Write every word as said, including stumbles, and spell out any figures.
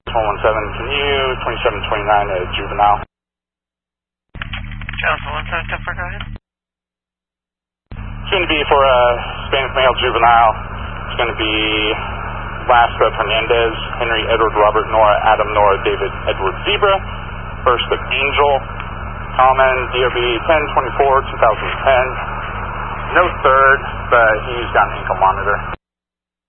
one one seven, can you twenty-seven twenty-nine a juvenile? Alpha one seven, Temper, go ahead. It's going to be for a Spanish male juvenile. It's going to be Lastra Fernandez, Henry Edward Robert Nora Adam Nora David Edward Zebra, First of Angel, common D O B ten twenty-four two thousand ten. No third, but he's got an ankle monitor.